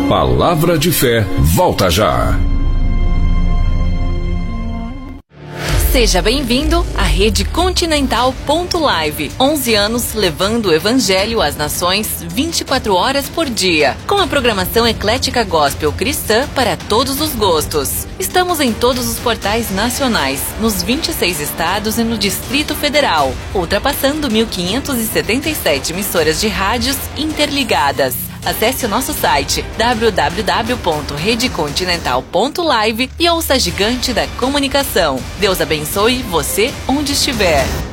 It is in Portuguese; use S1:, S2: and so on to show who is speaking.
S1: Palavra de Fé volta já.
S2: Seja bem-vindo à Rede Continental.live. 11 anos levando o Evangelho às nações 24 horas por dia. Com a programação eclética gospel cristã para todos os gostos. Estamos em todos os portais nacionais, nos 26 estados e no Distrito Federal, ultrapassando 1.577 emissoras de rádios interligadas. Acesse o nosso site www.redecontinental.live e ouça a gigante da comunicação. Deus abençoe você onde estiver.